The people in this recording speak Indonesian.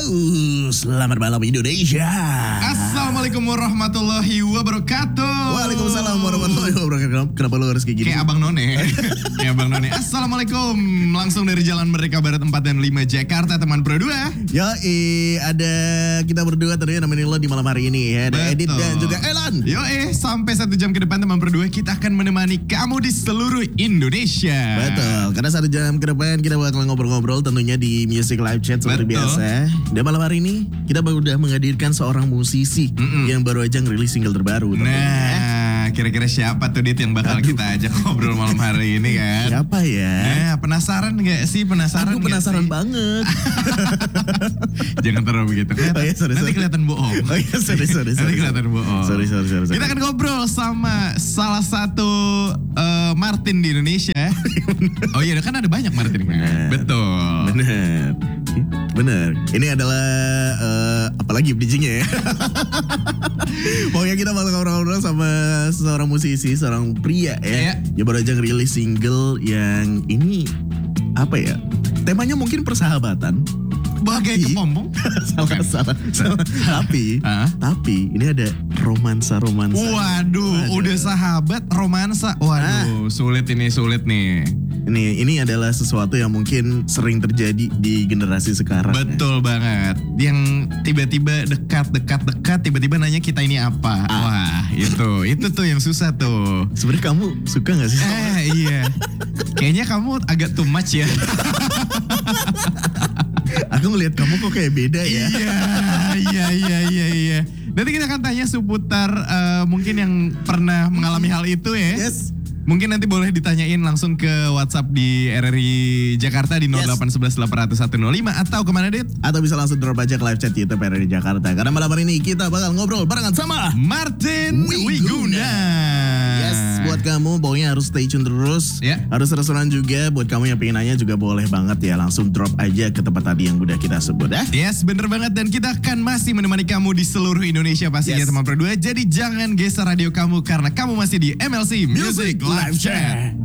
Selamat malam Indonesia. Assalamualaikum warahmatullahi wabarakatuh. Waalaikumsalam warahmatullahi wabarakatuh. Kenapa lu harus kayak gini? Kayak Abang None. Kayak Abang None. Assalamualaikum. Langsung dari Jalan Merdeka Barat 4 dan 5 Jakarta, teman Pro 2. Ada kita berdua tentunya nemenin lo di malam hari ini ya. Ada Edit dan juga Elan. Sampai 1 jam ke depan teman Pro 2 kita akan menemani kamu di seluruh Indonesia. Betul. Karena 1 jam ke depan kita bakal ngobrol-ngobrol tentunya di Music Live Chat seperti biasa. Dan malam hari ini kita udah menghadirkan seorang musisi yang baru aja ngerilis single terbaru. Nah, kira-kira siapa tuh Dit yang bakal kita ajak ngobrol malam hari ini kan? Siapa ya? Nah, penasaran gak sih? Aku penasaran banget. Jangan terlalu begitu. Nanti kelihatan bohong. Oh iya, sorry. Nanti kelihatan bohong. Sorry. Kita akan ngobrol sama salah satu Martin di Indonesia. Oh iya, kan ada banyak Martin kan? Betul. Bener. Ini adalah apalagi bridgingnya ya. Pokoknya kita bakal ngobrol-ngobrol sama seorang musisi, seorang pria ya. Dia baru aja ngerilis single yang ini apa ya? Temanya mungkin persahabatan. Bagai kepompong. Salah. Tapi ini ada romansa. Waduh, udah sahabat romansa. Waduh, sulit nih. Ini adalah sesuatu yang mungkin sering terjadi di generasi sekarang. Betul banget. Yang tiba-tiba dekat, tiba-tiba nanya kita ini apa. Wah, itu tuh yang susah tuh. Sebenarnya kamu suka gak sih? Iya. Kayaknya kamu agak too much ya. Aku ngelihat kamu kok kayak beda ya. Iya. Nanti kita akan tanya seputar mungkin yang pernah mengalami hal itu ya. Yes. Mungkin nanti boleh ditanyain langsung ke WhatsApp di RRI Jakarta di 0811 800 105 atau kemana Dit? Atau bisa langsung drop aja ke live chat YouTube RRI Jakarta. Karena malam hari ini kita bakal ngobrol barengan sama Martin Wiguna. Yes, buat kamu pokoknya harus stay tune terus. Harus restoran juga. Buat kamu yang pengen nanya juga boleh banget ya. Langsung drop aja ke tempat tadi yang udah kita sebut ya. Yes, bener banget. Dan kita akan masih menemani kamu di seluruh Indonesia pastinya teman Pro 2. Jadi jangan geser radio kamu karena kamu masih di MLC Music Live Chat.